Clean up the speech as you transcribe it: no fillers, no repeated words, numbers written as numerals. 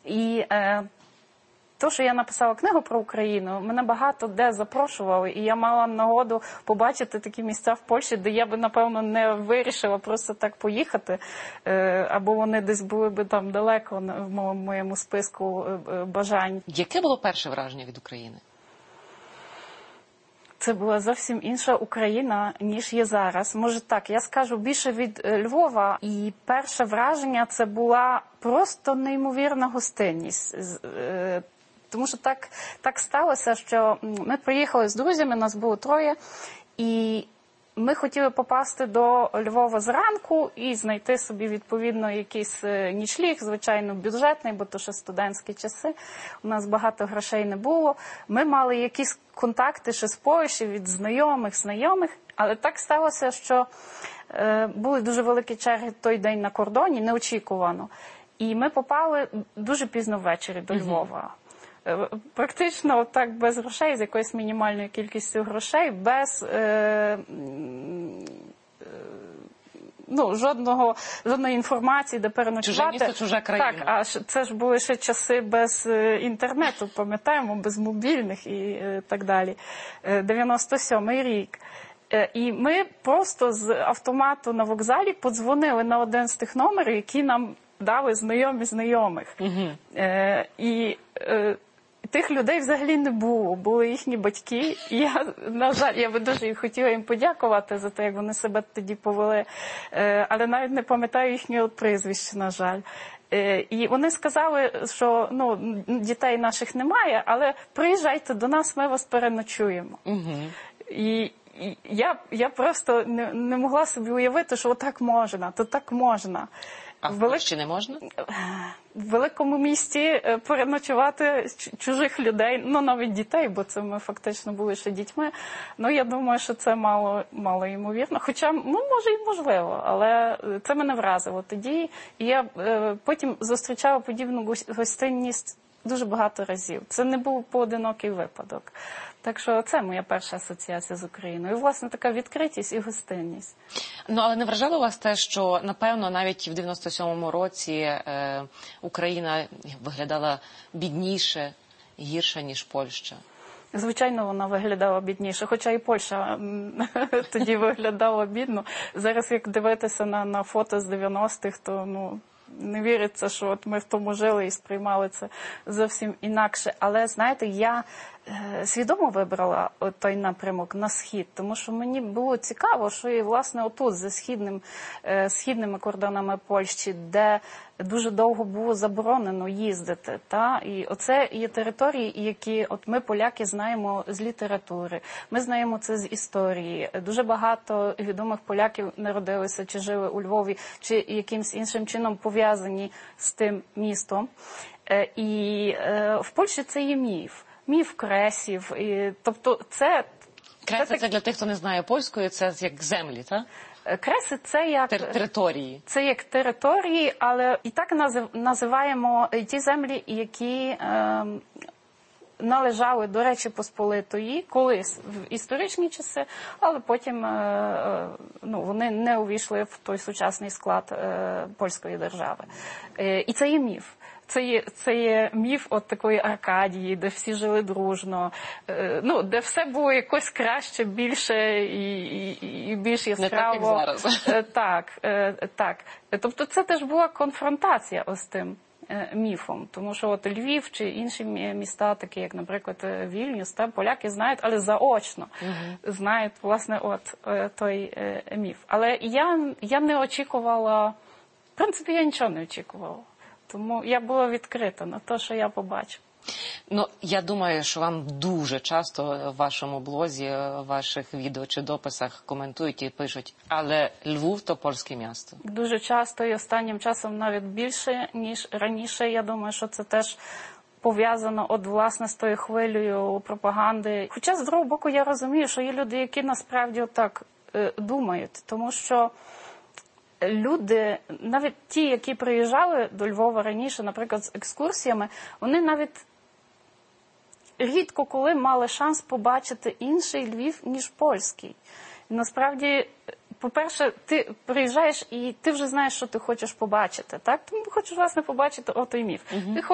І то, що я написала книгу про Україну, мене багато де запрошували, і я мала нагоду побачити такі місця в Польщі, де я би, напевно, не вирішила просто так поїхати, або вони десь були би там далеко в моєму списку бажань. Яке було перше враження від України? Це була зовсім інша Україна, ніж є зараз. Може так, я скажу більше від Львова. І перше враження – це була просто неймовірна гостинність. Тому що так сталося, що ми приїхали з друзями, нас було троє, і ми хотіли попасти до Львова зранку і знайти собі, відповідно, якийсь нічліг, звичайно, бюджетний, бо то ще студентські часи. У нас багато грошей не було. Ми мали якісь контакти ще з Польщі від знайомих, але так сталося, що були дуже великі черги той день на кордоні, неочікувано. І ми попали дуже пізно ввечері до Львова. Практично так без грошей, з якоюсь мінімальною кількістю грошей, без жодної інформації, де переночувати. Чуже місто, чужа країна. Так, а це ж були ще часи без інтернету, пам'ятаємо, без мобільних і так далі. 97-й рік. І ми просто з автомату на вокзалі подзвонили на один з тих номерів, які нам дали знайомі знайомих. І тих людей взагалі не було, були їхні батьки. І я, на жаль, я би дуже хотіла їм подякувати за те, як вони себе тоді повели, але навіть не пам'ятаю їхнього прізвища, на жаль. І вони сказали, що дітей наших немає, але приїжджайте до нас, ми вас переночуємо. І я просто не могла собі уявити, що отак можна, то так можна. А в Польщі не можна? В великому місті переночувати чужих людей, навіть дітей, бо це ми фактично були ще дітьми. Я думаю, що це мало ймовірно. Хоча, може і можливо, але це мене вразило тоді. І я потім зустрічала подібну гостинність дуже багато разів. Це не був поодинокий випадок. Так що це моя перша асоціація з Україною. І, власне, така відкритість і гостинність. Але не вражало вас те, що, напевно, навіть в 97-му році Україна виглядала бідніше, гірше, ніж Польща? Звичайно, вона виглядала бідніше, хоча і Польща тоді виглядала бідно. Зараз, як дивитися на фото з 90-х, то, не віриться, що от ми в тому жили і сприймали це зовсім інакше. Але, знаєте, я свідомо вибрала той напрямок на схід, тому що мені було цікаво, що і, власне, отут, за східними кордонами Польщі, де дуже довго було заборонено їздити. І оце є території, які ми, поляки, знаємо з літератури, ми знаємо це з історії. Дуже багато відомих поляків народилися чи жили у Львові, чи якимось іншим чином пов'язані з тим містом. І в Польщі це є міф. Міф кресів. Тобто це... Креси – це для тих, хто не знає польської, це як землі, так? Креси – це як... Території. Це як території, але і так називаємо ті землі, які належали до Речі Посполитої колись в історичні часи, але потім вони не увійшли в той сучасний склад польської держави. І це є міф. Це є міф от такої Аркадії, де всі жили дружно, де все було якось краще, більше і більш яскраво. Не так, як зараз. Так. Тобто це теж була конфронтація ось тим міфом. Тому що от Львів чи інші міста, такі як, наприклад, Вільнюс, поляки знають, але заочно знають, власне, той міф. Але я не очікувала, в принципі, я нічого не очікувала. Тому я була відкрита на те, що я побачу. Я думаю, що вам дуже часто в вашому блозі, в ваших відео чи дописах коментують і пишуть, але Львів – то польське місто. Дуже часто і останнім часом навіть більше, ніж раніше. Я думаю, що це теж пов'язано, власне, з тою хвилею пропаганди. Хоча, з другого боку, я розумію, що є люди, які насправді так думають, тому що люди, навіть ті, які приїжджали до Львова раніше, наприклад, з екскурсіями, вони навіть рідко коли мали шанс побачити інший Львів, ніж польський. І насправді, по-перше, ти приїжджаєш і ти вже знаєш, що ти хочеш побачити, так? Ти хочеш, власне, побачити отой міф.